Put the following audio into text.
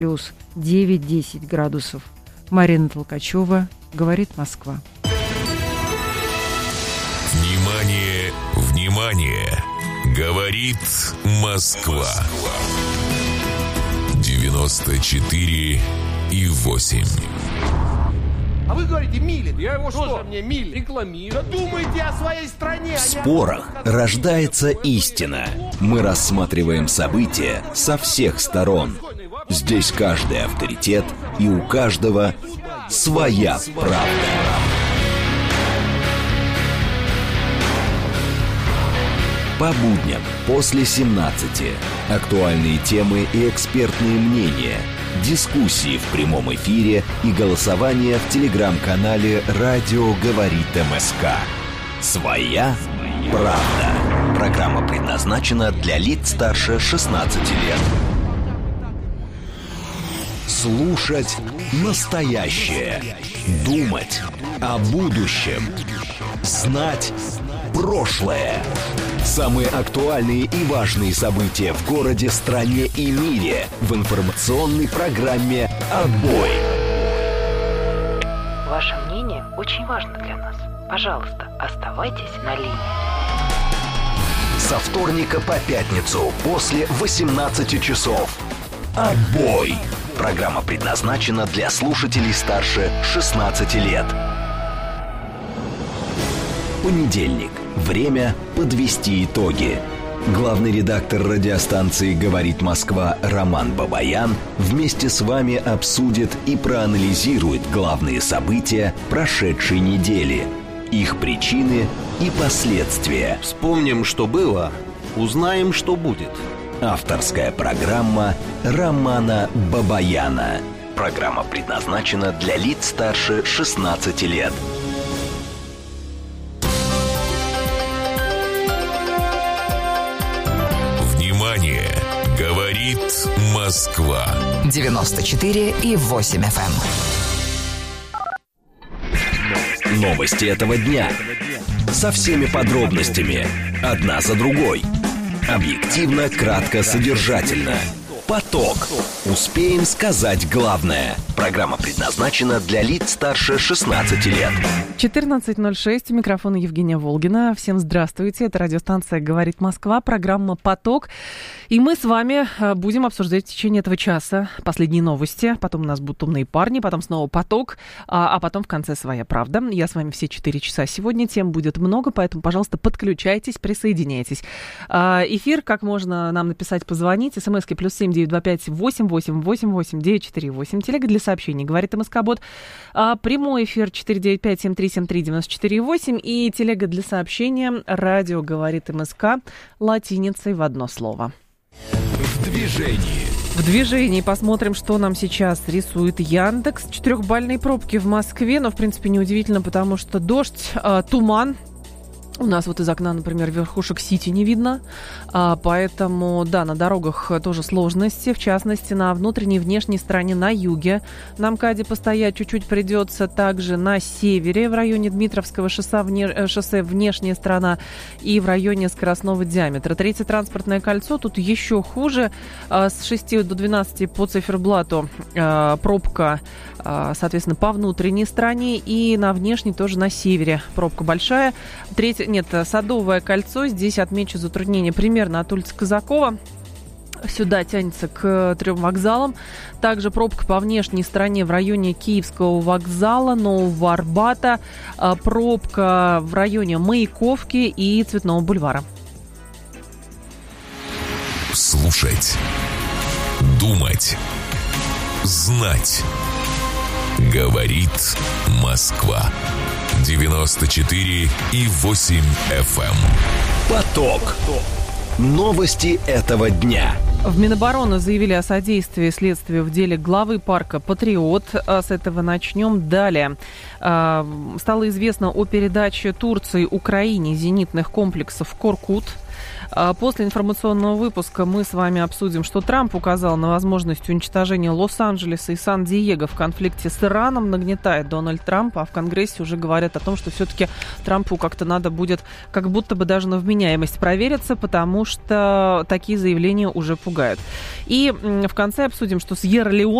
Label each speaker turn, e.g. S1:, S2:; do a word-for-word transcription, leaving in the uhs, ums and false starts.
S1: плюс девять-десять градусов. Марина Толкачева, «Говорит Москва».
S2: Внимание, внимание! Говорит Москва. девяносто четыре и восемь.
S3: А вы говорите, Милин. Я его что? Тоже мне Милин. Рекламирую. Да думайте о своей стране.
S4: В спорах рождается истина. Мы рассматриваем события со всех сторон. Здесь каждый авторитет, и у каждого своя правда. По будням после семнадцати. Актуальные темы и экспертные мнения. Дискуссии в прямом эфире и голосование в телеграм-канале «Радио говорит МСК». Своя правда. Программа предназначена для лиц старше шестнадцати лет. Слушать настоящее. Думать о будущем. Знать прошлое. Самые актуальные и важные события в городе, стране и мире в информационной программе «Отбой».
S5: Ваше мнение очень важно для нас. Пожалуйста, оставайтесь на линии.
S4: Со вторника по пятницу после восемнадцати часов. «Отбой». Программа предназначена для слушателей старше шестнадцати лет. Понедельник. Время подвести итоги. Главный редактор радиостанции «Говорит Москва» Роман Бабаян вместе с вами обсудит и проанализирует главные события прошедшей недели, их причины и последствия.
S6: Вспомним, что было, узнаем, что будет.
S4: Авторская программа Романа Бабаяна. Программа предназначена для лиц старше шестнадцати лет.
S2: Говорит Москва.
S7: девяносто четыре и восемь эф эм.
S4: Новости этого дня. Со всеми подробностями. Одна за другой. Объективно, кратко, содержательно. Поток. Успеем сказать главное. Программа предназначена для лиц старше шестнадцати лет.
S1: четырнадцать ноль шесть, у микрофона Евгения Волгина. Всем здравствуйте, это радиостанция «Говорит Москва», программа «Поток». И мы с вами будем обсуждать в течение этого часа последние новости. Потом у нас будут «Умные парни», потом снова «Поток», а, а потом в конце «Своя правда». Я с вами все четыре часа сегодня, тем будет много, поэтому, пожалуйста, подключайтесь, присоединяйтесь. А, эфир, как можно нам написать, позвонить, смски плюс семь девять два пять восемь восемь восемь восемь девять четыре восемь, телега для сообщений «Говорит МСК-бот», а, прямой эфир четыре девять пять семь три семь три девять четыре восемь и телега для сообщения «Радио говорит МСК» латиницей в одно слово.
S4: В движении.
S1: В движении посмотрим, что нам сейчас рисует Яндекс. Четырехбальные пробки в Москве, но, в принципе, неудивительно, потому что дождь, э, туман. У нас вот из окна, например, верхушек Сити не видно, а, поэтому, да, на дорогах тоже сложности, в частности, на внутренней и внешней стороне на юге. На МКАДе постоять чуть-чуть придется, также на севере, в районе Дмитровского шоссе, вне, шоссе внешняя сторона и в районе скоростного диаметра. Третье транспортное кольцо, тут еще хуже, а, с шести до двенадцати по циферблату а, пробка, а, соответственно, по внутренней стороне и на внешней тоже на севере пробка большая. Третье Нет, Садовое кольцо, здесь отмечу затруднение примерно от улицы Казакова. Сюда тянется к трем вокзалам. Также пробка по внешней стороне в районе Киевского вокзала, Нового Арбата. Пробка в районе Маяковки и Цветного бульвара.
S2: Слушать. Думать. Знать. Говорит Москва. девяносто четыре и восемь эф эм.
S4: Поток. Новости этого дня.
S1: В Минобороны заявили о содействии следствию в деле главы парка «Патриот». С этого начнем. Далее. Стало известно о передаче Турции Украине зенитных комплексов «Коркут». После информационного выпуска мы с вами обсудим, что Трамп указал на возможность уничтожения Лос-Анджелеса и Сан-Диего в конфликте с Ираном. Нагнетает Дональд Трамп, а в Конгрессе уже говорят о том, что все-таки Трампу как-то надо будет как будто бы даже на вменяемость провериться, потому что такие заявления уже пугают. И в конце обсудим, что Сьерра-Леоне